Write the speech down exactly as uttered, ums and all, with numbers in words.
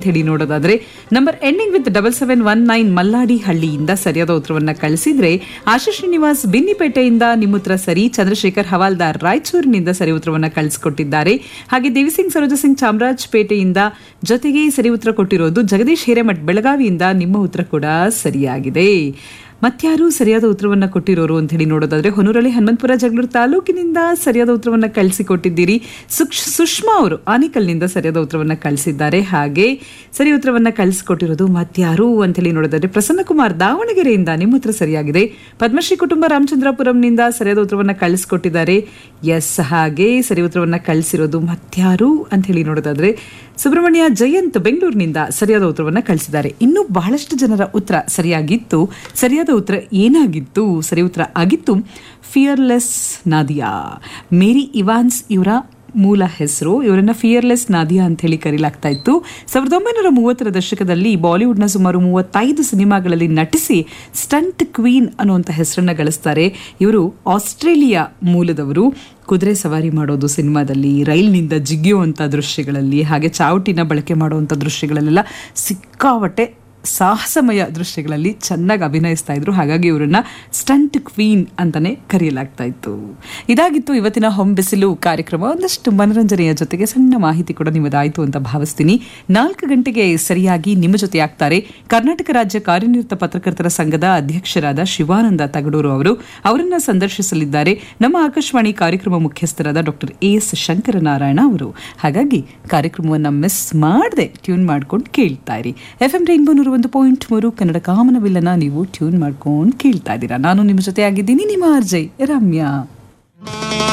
ಹೇಳಿ ನೋಡೋದಾದ್ರೆ number ending with double seven one nine Malladi ಹಳ್ಳಿಯಿಂದ ಸರಿಯಾದ ಉತ್ತರವನ್ನ ಕಳಿಸಿದ್ರೆ ಆಶಾ ಶ್ರೀನಿವಾಸ್ ಬಿನ್ನಿಪೇಟೆಯಿಂದ ನಿಮ್ಮ ಉತ್ತರ ಸರಿ. ಚಂದ್ರಶೇಖರ್ ಹವಾಲ್ದಾರ್ ರಾಯಚೂರಿನಿಂದ ಸರಿ ಉತ್ತರವನ್ನ ಕಳಿಸಿಕೊಟ್ಟಿದ್ದಾರೆ. ಹಾಗೆ ದೇವಿಸಿಂಗ್ ಸರೋಜ ಸಿಂಗ್ ಚಾಮರಾಜಪೇಟೆಯಿಂದ ಜೊತೆಗೆ ಸರಿ ಉತ್ತರ ಕೊಟ್ಟಿರೋದು ಜಗದೀಶ್ ಹಿರೇಮಠ್ ಬೆಳಗಾವಿಯಿಂದ. ನಿಮ್ಮ ಉತ್ತರ ಕೂಡ ಸರಿಯಾಗಿದೆ. ಮತ್ಯಾರು ಸರಿಯಾದ ಉತ್ತರವನ್ನ ಕೊಟ್ಟಿರೋರು ಅಂತ ಹೇಳಿ ನೋಡೋದಾದ್ರೆ ಹೊನೂರಳ್ಳಿ ಹನುಮಂತಪುರ ಜಗಳೂರು ತಾಲೂಕಿನಿಂದ ಸರಿಯಾದ ಉತ್ತರವನ್ನ ಕಳಿಸಿಕೊಟ್ಟಿದ್ದೀರಿ. ಸುಷ್ಮಾ ಅವರು ಆನಿಕಲ್ನಿಂದ ಸರಿಯಾದ ಉತ್ತರವನ್ನ ಕಳಿಸಿದ್ದಾರೆ. ಹಾಗೆ ಸರಿ ಉತ್ತರವನ್ನ ಕಳಿಸಿಕೊಟ್ಟಿರೋದು ಮತ್ಯಾರು ಅಂತ ಹೇಳಿ ನೋಡೋದಾದ್ರೆ ಪ್ರಸನ್ನಕುಮಾರ್ ದಾವಣಗೆರೆಯಿಂದ. ನಿಮ್ಮ ಉತ್ತರ ಸರಿಯಾಗಿದೆ. ಪದ್ಮಶ್ರೀ ಕುಟುಂಬ ರಾಮಚಂದ್ರಪುರಂನಿಂದ ಸರಿಯಾದ ಉತ್ತರವನ್ನ ಕಳಿಸಿಕೊಟ್ಟಿದ್ದಾರೆ. ಎಸ್, ಹಾಗೆ ಸರಿ ಉತ್ತರವನ್ನ ಕಳಿಸಿರೋದು ಮತ್ಯಾರು ಅಂತ ಹೇಳಿ ನೋಡೋದಾದ್ರೆ ಸುಬ್ರಹ್ಮಣ್ಯ ಜಯಂತ್ ಬೆಂಗಳೂರಿನಿಂದ ಸರಿಯಾದ ಉತ್ತರವನ್ನ ಕಳಿಸಿದ್ದಾರೆ. ಇನ್ನು ಬಹಳಷ್ಟು ಜನರ ಉತ್ತರ ಸರಿಯಾಗಿತ್ತು. ಸರಿಯಾದ ಉತ್ತರ ಏನಾಗಿತ್ತು? ಸರಿ ಉತ್ತರ ಆಗಿತ್ತು ಫಿಯರ್ಲೆಸ್ ನಾದಿಯಾ. ಮೇರಿ ಇವಾನ್ಸ್ ಇವರ ಮೂಲ ಹೆಸರು. ಇವರನ್ನ ಫಿಯರ್ಲೆಸ್ ನಾದಿಯಾ ಅಂತ ಹೇಳಿ ಕರೀಲಾಗ್ತಾ ಇತ್ತು. ಸಾವಿರದ ಒಂಬೈನೂರ ಮೂವತ್ತರ ದಶಕದಲ್ಲಿ ಬಾಲಿವುಡ್ನ ಸುಮಾರು ಮೂವತ್ತೈದು ಸಿನಿಮಾಗಳಲ್ಲಿ ನಟಿಸಿ ಸ್ಟಂಟ್ ಕ್ವೀನ್ ಅನ್ನುವಂಥ ಹೆಸರನ್ನ ಗಳಿಸ್ತಾರೆ. ಇವರು ಆಸ್ಟ್ರೇಲಿಯಾ ಮೂಲದವರು. ಕುದುರೆ ಸವಾರಿ ಮಾಡೋದು ಸಿನಿಮಾದಲ್ಲಿ, ರೈಲ್ನಿಂದ ಜಿಗಿಯುವಂಥ ದೃಶ್ಯಗಳಲ್ಲಿ, ಹಾಗೆ ಚಾವಟಿನ ಬಳಕೆ ಮಾಡುವಂಥ ದೃಶ್ಯಗಳಲ್ಲೆಲ್ಲ ಸಿಕ್ಕಾಪಟ್ಟೆ ಸಾಹಸಮಯ ದೃಶ್ಯಗಳಲ್ಲಿ ಚೆನ್ನಾಗಿ ಅಭಿನಯಿಸ್ತಾ ಇದ್ರು. ಹಾಗಾಗಿ ಇವರನ್ನ ಸ್ಟಂಟ್ ಕ್ವೀನ್ ಅಂತಾನೆ ಕರೆಯಲಾಗ್ತಾ ಇತ್ತು. ಇದಾಗಿತ್ತು ಇವತ್ತಿನ ಹೊಂಬಿಸಿಲು ಕಾರ್ಯಕ್ರಮ. ಒಂದಷ್ಟು ಮನರಂಜನೆಯ ಜೊತೆಗೆ ಸಣ್ಣ ಮಾಹಿತಿ ಕೂಡ ನಿಮ್ಮದಾಯಿತು ಅಂತ ಭಾವಿಸ್ತೀನಿ. ನಾಲ್ಕು ಗಂಟೆಗೆ ಸರಿಯಾಗಿ ನಿಮ್ಮ ಜೊತೆ ಆಗ್ತಾರೆ ಕರ್ನಾಟಕ ರಾಜ್ಯ ಕಾರ್ಯನಿರತ ಪತ್ರಕರ್ತರ ಸಂಘದ ಅಧ್ಯಕ್ಷರಾದ ಶಿವಾನಂದ ತಗಡೂರು ಅವರು. ಅವರನ್ನ ಸಂದರ್ಶಿಸಲಿದ್ದಾರೆ ನಮ್ಮ ಆಕಾಶವಾಣಿ ಕಾರ್ಯಕ್ರಮ ಮುಖ್ಯಸ್ಥರಾದ ಡಾಕ್ಟರ್ ಎ ಎಸ್ ಶಂಕರನಾರಾಯಣ ಅವರು. ಹಾಗಾಗಿ ಕಾರ್ಯಕ್ರಮವನ್ನು ಮಿಸ್ ಮಾಡದೆ ಟ್ಯೂನ್ ಮಾಡ್ಕೊಂಡು ಕೇಳ್ತಾ ಇರಿ. ಎಫ್ ಎಂ ರೈನ್ಬೋ ನೂರ ಒಂದು ಪಾಯಿಂಟ್ ಮೂರು ಕನ್ನಡ ಕಾಮನವಿಲ್ಲನ ನೀವು ಟ್ಯೂನ್ ಮಾಡ್ಕೊಂಡು ಕೇಳ್ತಾ ಇದ್ದೀರಾ. ನಾನು ನಿಮ್ಮ ಜೊತೆ ಆಗಿದ್ದೀನಿ, ನಿಮ್ಮ ಆರ್ಜೆ ರಮ್ಯಾ.